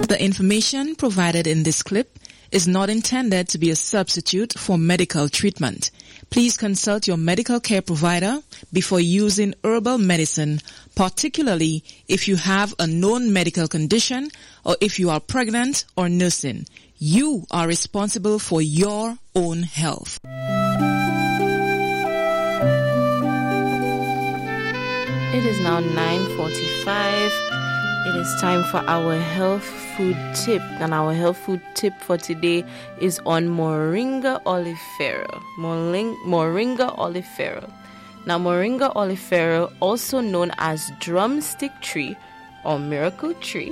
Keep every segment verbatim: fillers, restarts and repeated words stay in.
The information provided in this clip is not intended to be a substitute for medical treatment. Please consult your medical care provider before using herbal medicine, particularly if you have a known medical condition or if you are pregnant or nursing. You are responsible for your own health. It is now nine forty-five. It is time for our health food tip. And our health food tip for today is on Moringa oleifera. Moring- Moringa oleifera. Now, Moringa oleifera, also known as drumstick tree or miracle tree,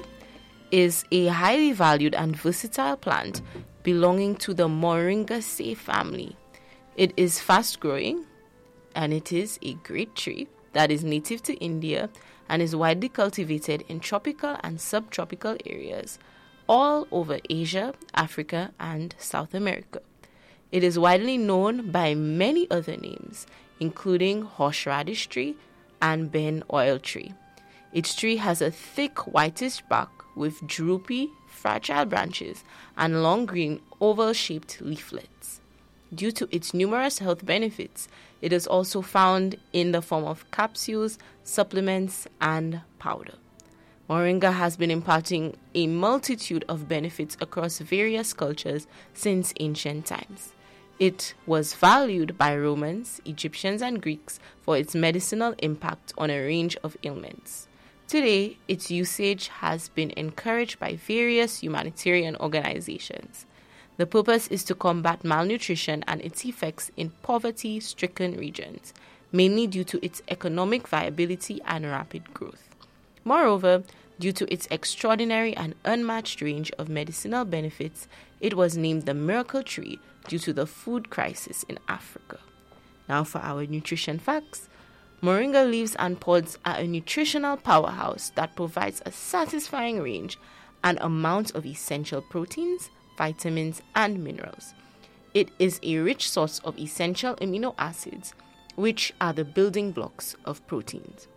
is a highly valued and versatile plant belonging to the Moringaceae family. It is fast growing and it is a great tree that is native to India and is widely cultivated in tropical and subtropical areas all over Asia, Africa, and South America. It is widely known by many other names, including horseradish tree and ben oil tree. Its tree has a thick whitish bark with droopy, fragile branches and long green oval-shaped leaflets. Due to its numerous health benefits, it is also found in the form of capsules, supplements, and powder. Moringa has been imparting a multitude of benefits across various cultures since ancient times. It was valued by Romans, Egyptians, and Greeks for its medicinal impact on a range of ailments. Today, its usage has been encouraged by various humanitarian organizations. The purpose is to combat malnutrition and its effects in poverty-stricken regions, mainly due to its economic viability and rapid growth. Moreover, due to its extraordinary and unmatched range of medicinal benefits, it was named the miracle tree due to the food crisis in Africa. Now for our nutrition facts. Moringa leaves and pods are a nutritional powerhouse that provides a satisfying range and amount of essential proteins, vitamins, and minerals. It is a rich source of essential amino acids, which are the building blocks of proteins.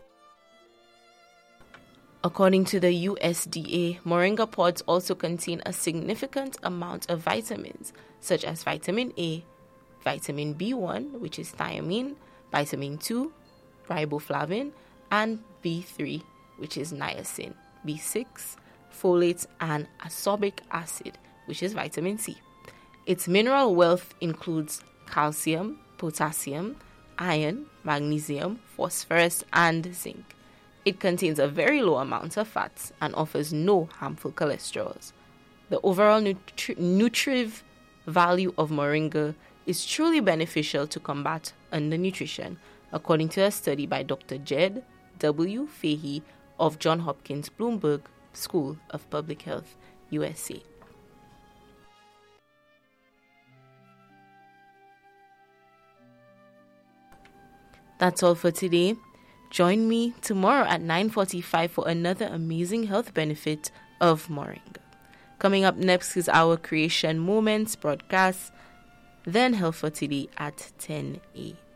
According to the U S D A, Moringa pods also contain a significant amount of vitamins, such as vitamin A, vitamin B one, which is thiamine, vitamin two, riboflavin, and B three, which is niacin, B six, folate, and ascorbic acid, which is vitamin C. Its mineral wealth includes calcium, potassium, iron, magnesium, phosphorus, and zinc. It contains a very low amount of fats and offers no harmful cholesterols. The overall nutri- nutritive value of moringa is truly beneficial to combat undernutrition, according to a study by Doctor Jed W. Fahey of Johns Hopkins Bloomberg School of Public Health, U S A. That's all for today. Join me tomorrow at nine forty-five for another amazing health benefit of moringa. Coming up next is our Creation Moments broadcast, then Health for Today at ten a.m.